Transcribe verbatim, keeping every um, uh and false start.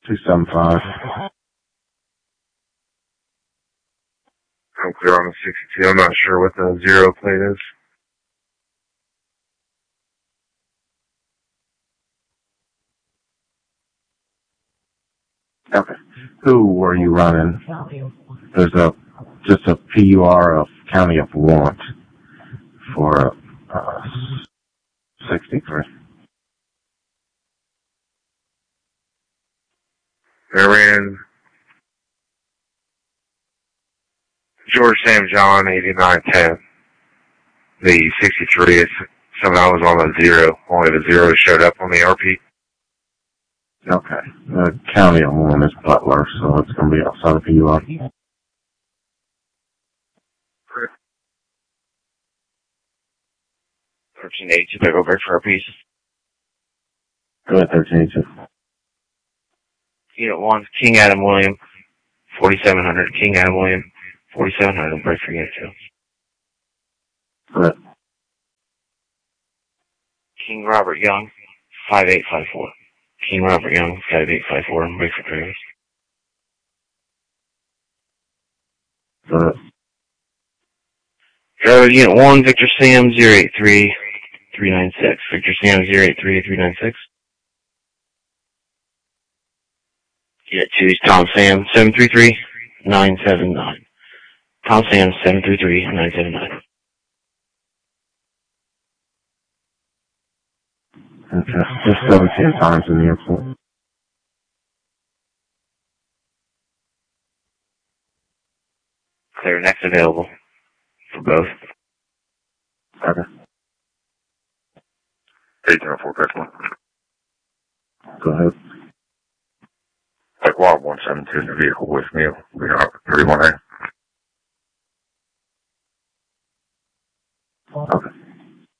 two seven five. I'm clear on the sixty-two. I'm not sure what the zero plate is. Okay. Who were you running? There's a just a P U R of County of Want for uh, sixty-three. I ran George Sam John eighty-nine ten. The sixty-three is something I was on the zero. Only the zero showed up on the R P. Okay. The County of Want is Butler, so it's going to be outside of P U R. thirteen eighty-two, I go back for a piece. Go ahead, thirteen eighty-two. Unit one, King Adam William, forty-seven hundred. King Adam William, forty-seven hundred. Break for Unit two. Go ahead. King Robert Young, five eight five four. King Robert Young, five eight five four. Break for Travis. Go ahead. Driver Unit one, Victor Sam, zero eight three three nine six. Victor Sam, zero eight three three nine six. Unit two is Tom Sam, seven three three nine seven nine. Tom Sam, seven three three nine seven nine. Okay. Just seventeen times in the airport. Clear next available for both. Okay. eighteen oh four, Pack one. Go ahead. Pack one, one seven two in the vehicle with me. We are thirty-one A. Okay.